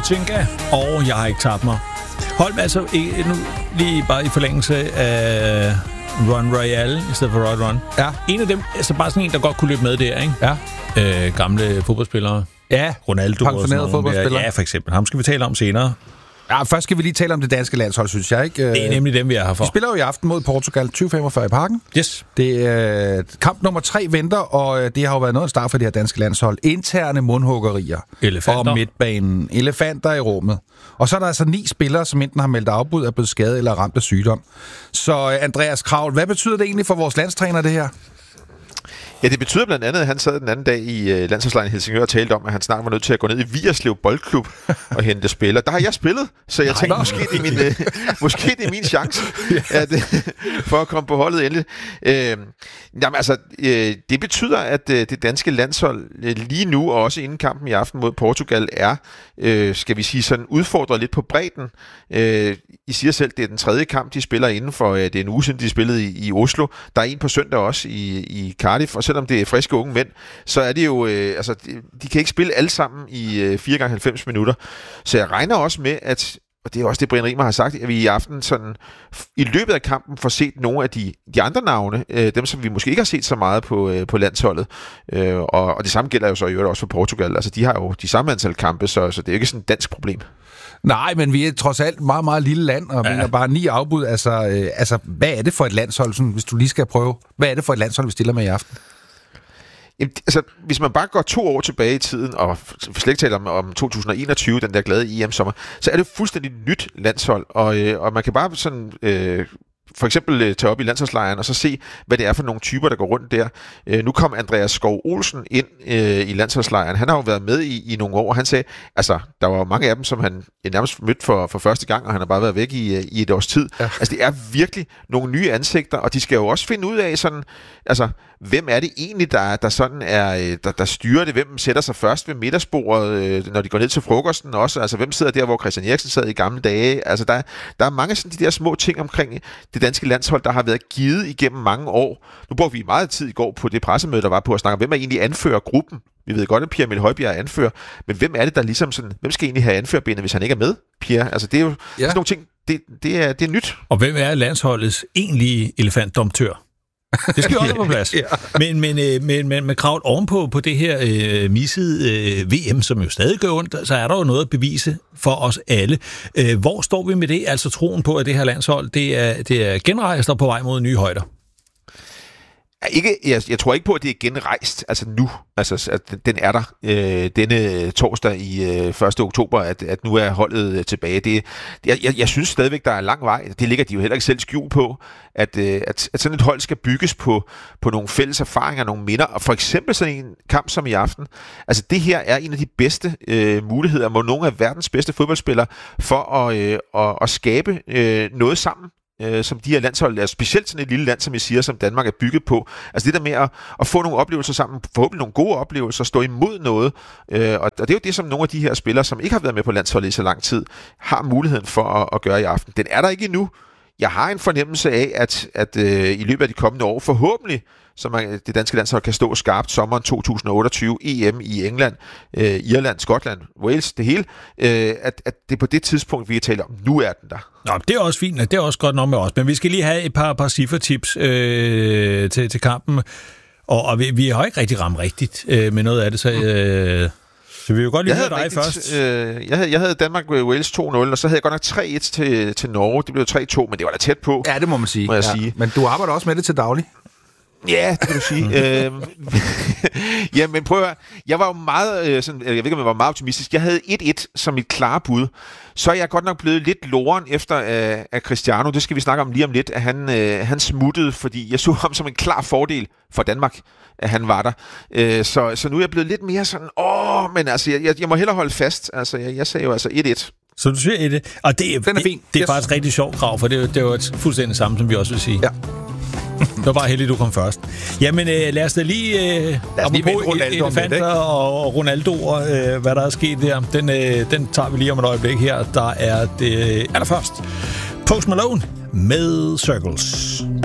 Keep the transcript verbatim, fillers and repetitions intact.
Tinka, og jeg har ikke tabt mig. Hold altså nu lige bare i forlængelse af Run Royale i stedet for Rod Run. Ja. En af dem, altså bare sådan en, der godt kunne løbe med der, ikke? Ja. Øh, gamle fodboldspillere. Ja, Ronaldo pensionerede fodboldspillere. Ja, for eksempel. Ham skal vi tale om senere. Ja, først skal vi lige tale om det danske landshold, synes jeg, ikke? Det er nemlig dem, vi er her for. De spiller jo i aften mod Portugal tyve femogfyrre i Parken. Yes. Det er kamp nummer tre venter, og det har jo været noget at starte for det her danske landshold. Interne mundhuggerier. Elefanter. Og midtbanen. Elefanter i rummet. Og så er der altså ni spillere, som enten har meldt afbud, er blevet skadet eller ramt af sygdom. Så Andreas Kraul, hvad betyder det egentlig for vores landstræner, det her? Ja, det betyder blandt andet, at han sad den anden dag i uh, landsholdslejren i Helsingør og talte om, at han snart var nødt til at gå ned i Vigerslev Boldklub og hente spillere. Der har jeg spillet, så jeg tænkte, måske det, er min, uh, måske det er min chance at, uh, for at komme på holdet endelig. Uh, jamen altså, uh, det betyder, at uh, det danske landshold uh, lige nu, og også inden kampen i aften mod Portugal, er, uh, skal vi sige, sådan udfordret lidt på bredden. Uh, I siger selv, det er den tredje kamp, de spiller inden for, uh, det er en uge siden, de spillede i, i Oslo. Der er en på søndag også i, i Cardiff, og selvom det er friske unge mænd, så er det jo, øh, altså, de, de kan ikke spille alle sammen i øh, fire gange halvfems minutter. Så jeg regner også med, at, og det er også det, Brian Riemer har sagt, at vi i aften sådan, i løbet af kampen får set nogle af de, de andre navne, øh, dem som vi måske ikke har set så meget på, øh, på landsholdet. Øh, og, og det samme gælder jo så i øvrigt også for Portugal. Altså, de har jo de samme antal kampe, så, så det er ikke sådan et dansk problem. Nej, men vi er trods alt meget, meget lille land, og ja. mener bare ni afbud. Altså, øh, altså, hvad er det for et landshold, sådan, hvis du lige skal prøve? Hvad er det for et landshold, vi stiller med i aften? Jamen, altså, hvis man bare går to år tilbage i tiden, og slet ikke taler om, om to tusind og enogtyve, den der glade E M-sommer, så er det fuldstændig nyt landshold, og, øh, og man kan bare sådan... Øh, for eksempel øh, tage op i landsholdslejren og så se, hvad det er for nogle typer, der går rundt der. Øh, nu kom Andreas Skov Olsen ind øh, i landsholdslejren. Han har jo været med i, i nogle år, og han sagde, altså, der var mange af dem, som han nærmest mødte for, for første gang, og han har bare været væk i, i et års tid. Ja. Altså, det er virkelig nogle nye ansigter, og de skal jo også finde ud af sådan, altså, hvem er det egentlig, der, der sådan er, der, der styrer det? Hvem sætter sig først ved middagsbordet, når de går ned til frokosten også? Altså, hvem sidder der, hvor Christian Eriksen sad i gamle dage? Altså, der, der er mange sådan de der små ting omkring det danske landshold, der har været givet igennem mange år. Nu brugte vi meget tid i går på det pressemøde, der var på at snakke om, hvem er egentlig anfører gruppen? Vi ved godt, at Pierre Emil Højbjerg er anfører, men hvem er det, der ligesom sådan, hvem skal egentlig have anførerbenet, hvis han ikke er med, Pierre? Altså, det er jo ja. sådan nogle ting, det, det, er, det er nyt. Og hvem er landsholdets egentlige elefantdomtør? Det skal jo også på plads. ja. Men, men, men, men med Kraul ovenpå på det her øh, missede øh, V M, som jo stadig gør ondt, så er der jo noget at bevise for os alle. Øh, hvor står vi med det? Altså troen på, at det her landshold, det er, det er genrejst og på vej mod nye højder. Ikke, jeg, jeg tror ikke på, at det er genrejst, altså nu. Altså, at den er der øh, denne torsdag i øh, første oktober, at, at nu er holdet øh, tilbage. Det, jeg, jeg, jeg synes stadigvæk, der er lang vej. Det ligger de jo heller ikke selv skjul på, at, øh, at, at sådan et hold skal bygges på, på nogle fælles erfaringer, nogle minder. Og for eksempel sådan en kamp som i aften. Altså, det her er en af de bedste øh, muligheder, mod nogle af verdens bedste fodboldspillere, for at, øh, at, at skabe øh, noget sammen. Øh, som de her landshold er, specielt sådan et lille land, som jeg siger, som Danmark er bygget på. Altså det der med at, at få nogle oplevelser sammen, forhåbentlig nogle gode oplevelser, stå imod noget. Øh, og, og det er jo det, som nogle af de her spillere, som ikke har været med på landsholdet i så lang tid, har muligheden for at, at gøre i aften. Den er der ikke endnu. Jeg har en fornemmelse af, at, at øh, i løbet af de kommende år, forhåbentlig, så man, det danske landshold kan stå skarpt sommeren to tusind og otteogtyve, E M i England, øh, Irland, Skotland, Wales, det hele, øh, at, at det er på det tidspunkt, vi kan tale om. Nu er den der. Nå, det er også fint, det er også godt nok med os, men vi skal lige have et par, par cifretips øh, til, til kampen, og, og vi, vi har ikke rigtig ramt rigtigt øh, med noget af det, så... Øh, Så vi vil godt lige høre dig rigtigt, først. Øh, jeg, havde, jeg havde Danmark-Wales to nul, og så havde jeg godt nok tre et til, til Norge. Det blev tre to, men det var da tæt på. Ja, det må man sige. Må jeg ja. sige. Men du arbejder også med det til daglig. Ja, det kan du sige. øhm, ja, men prøv at høre. Jeg var jo meget, øh, sådan, jeg ved ikke, om jeg var meget optimistisk. Jeg havde et et som mit klare bud. Så er jeg godt nok blevet lidt loren efter øh, af Cristiano. Det skal vi snakke om lige om lidt, at han, øh, han smuttede, fordi jeg så ham som en klar fordel for Danmark, at han var der. Øh, så, så nu er jeg blevet lidt mere sådan, åh, men altså, jeg, jeg må hellere holde fast. Altså, jeg, jeg sagde jo altså et et. Så du siger et et. Og det, Den er fin. det er yes. faktisk rigtig sjovt krav, for det, det var et fuldstændig samme, som vi også vil sige. Ja. Det var bare heldigt, du kom først. Jamen, øh, lad os da lige... Øh, apropos elefanter og Ronaldoer, øh, hvad der er sket der. Den, øh, den tager vi lige om et øjeblik her. Der er det allerførst Post Malone med Circles.